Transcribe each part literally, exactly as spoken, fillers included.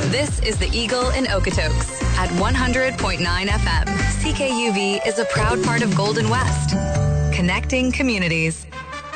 This is the Eagle in Okotoks at one hundred point nine F M. C K U V is a proud part of Golden West, connecting communities.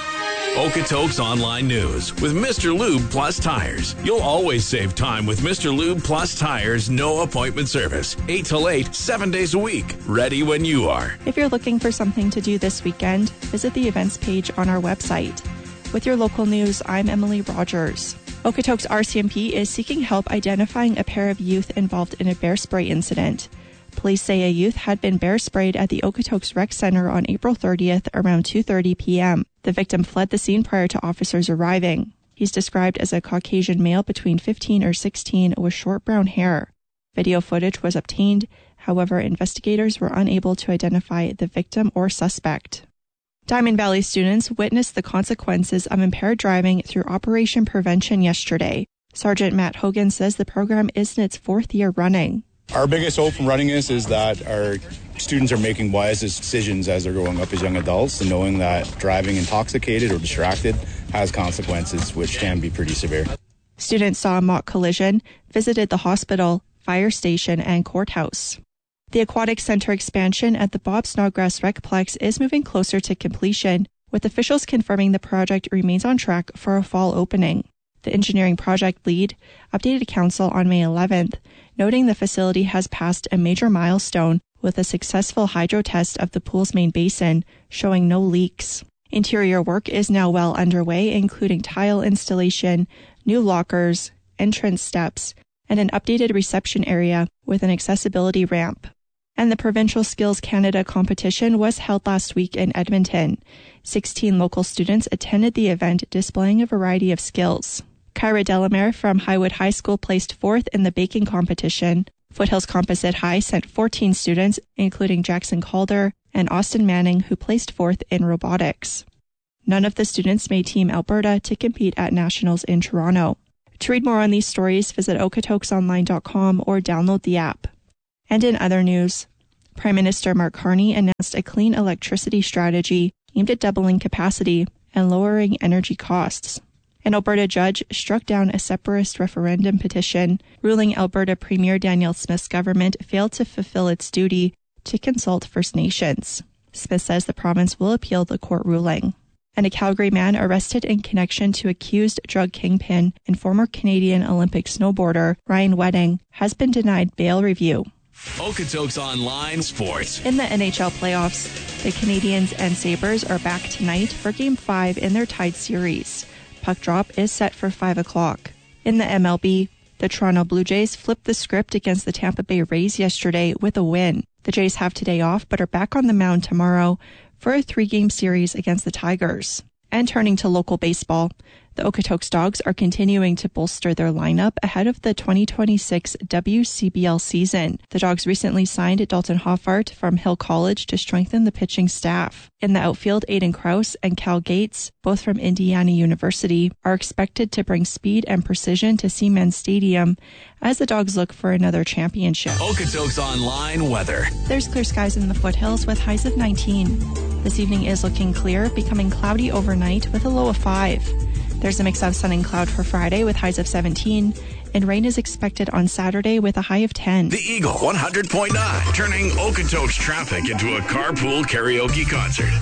Okotoks Online News with Mister Lube Plus Tires. You'll always save time with Mister Lube Plus Tires' no appointment service. eight till eight, seven days a week. Ready when you are. If you're looking for something to do this weekend, visit the events page on our website. With your local news, I'm Emily Rogers. Okotoks R C M P is seeking help identifying a pair of youth involved in a bear spray incident. Police say a youth had been bear sprayed at the Okotoks Rec Center on April thirtieth around two thirty p.m. The victim fled the scene prior to officers arriving. He's described as a Caucasian male between fifteen or sixteen with short brown hair. Video footage was obtained. However, investigators were unable to identify the victim or suspect. Diamond Valley students witnessed the consequences of impaired driving through Operation Prevention yesterday. Sergeant Matt Hogan says the program is in its fourth year running. Our biggest hope from running this is that our students are making wise decisions as they're growing up as young adults and knowing that driving intoxicated or distracted has consequences which can be pretty severe. Students saw a mock collision, visited the hospital, fire station, and courthouse. The Aquatic Center expansion at the Bob Snodgrass Recplex is moving closer to completion, with officials confirming the project remains on track for a fall opening. The engineering project lead updated council on May eleventh, noting the facility has passed a major milestone with a successful hydro test of the pool's main basin, showing no leaks. Interior work is now well underway, including tile installation, new lockers, entrance steps, and an updated reception area with an accessibility ramp. And the Provincial Skills Canada competition was held last week in Edmonton. sixteen local students attended the event, displaying a variety of skills. Kyra Delamere from Highwood High School placed fourth in the baking competition. Foothills Composite High sent fourteen students, including Jackson Calder and Austin Manning, who placed fourth in robotics. None of the students made Team Alberta to compete at Nationals in Toronto. To read more on these stories, visit okotoks online dot com or download the app. And in other news, Prime Minister Mark Carney announced a clean electricity strategy aimed at doubling capacity and lowering energy costs. An Alberta judge struck down a separatist referendum petition, ruling Alberta Premier Danielle Smith's government failed to fulfill its duty to consult First Nations. Smith says the province will appeal the court ruling. And a Calgary man arrested in connection to accused drug kingpin and former Canadian Olympic snowboarder Ryan Wedding has been denied bail review. Okotoks Online Sports. In the N H L playoffs, the Canadiens and Sabres are back tonight for Game five in their tied series. Puck drop is set for five o'clock. In the M L B, the Toronto Blue Jays flipped the script against the Tampa Bay Rays yesterday with a win. The Jays have today off but are back on the mound tomorrow for a three-game series against the Tigers. And turning to local baseball, the Okotoks Dogs are continuing to bolster their lineup ahead of the twenty twenty-six W C B L season. The Dogs recently signed Dalton Hoffart from Hill College to strengthen the pitching staff. In the outfield, Aiden Krause and Cal Gates, both from Indiana University, are expected to bring speed and precision to Siemens Stadium as the Dogs look for another championship. Okotoks Online weather. There's clear skies in the foothills with highs of nineteen. This evening is looking clear, becoming cloudy overnight with a low of five. There's a mix of sun and cloud for Friday with highs of seventeen, and rain is expected on Saturday with a high of ten. The Eagle one hundred point nine, turning Okotoks traffic into a carpool karaoke concert.